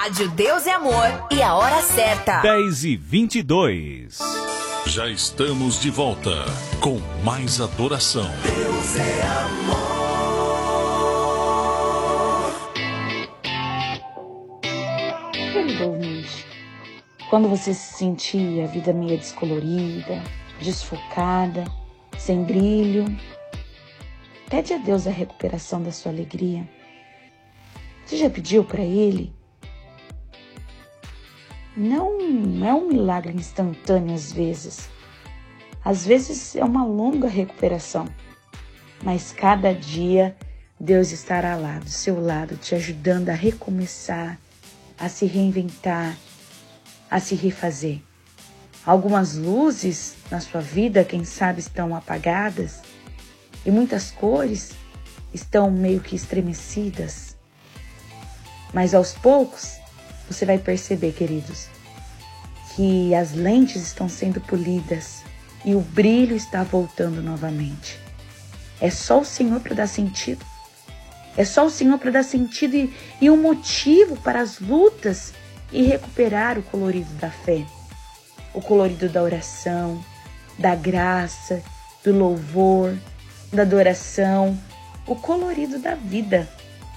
Rádio Deus é Amor e a hora certa. 10h22. Já estamos de volta com mais adoração. Deus é amor. Querido ouvinte, quando você se sentir a vida meio descolorida, desfocada, sem brilho, pede a Deus a recuperação da sua alegria. Você já pediu para Ele? Não é um milagre instantâneo às vezes. Às vezes é uma longa recuperação. Mas cada dia Deus estará lá do seu lado, te ajudando a recomeçar, a se reinventar, a se refazer. Algumas luzes na sua vida, quem sabe, estão apagadas e muitas cores estão meio que estremecidas. Mas aos poucos, você vai perceber, queridos, que as lentes estão sendo polidas e o brilho está voltando novamente. É só o Senhor para dar sentido. É só o Senhor para dar sentido e um motivo para as lutas e recuperar o colorido da fé. O colorido da oração, da graça, do louvor, da adoração, o colorido da vida.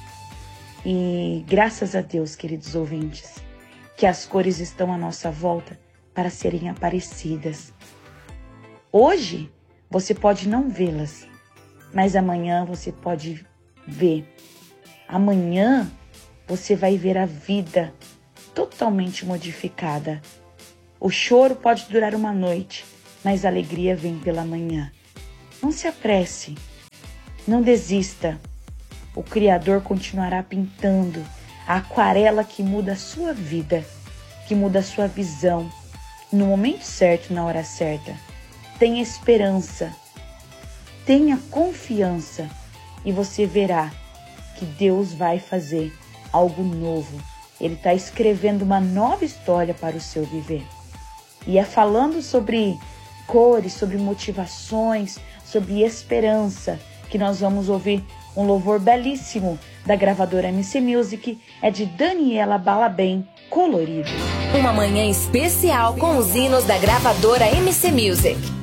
E graças a Deus, queridos ouvintes, que as cores estão à nossa volta para serem aparecidas. Hoje você pode não vê-las, mas amanhã você pode ver. Amanhã você vai ver a vida totalmente modificada. O choro pode durar uma noite, mas a alegria vem pela manhã. Não se apresse, não desista. O Criador continuará pintando a aquarela que muda a sua vida, que muda a sua visão, no momento certo, na hora certa. Tenha esperança, tenha confiança e você verá que Deus vai fazer algo novo. Ele está escrevendo uma nova história para o seu viver. E é falando sobre cores, sobre motivações, sobre esperança, que nós vamos ouvir um louvor belíssimo da gravadora MC Music, é de Daniela Balabem, Colorido. Uma manhã especial com os hinos da gravadora MC Music.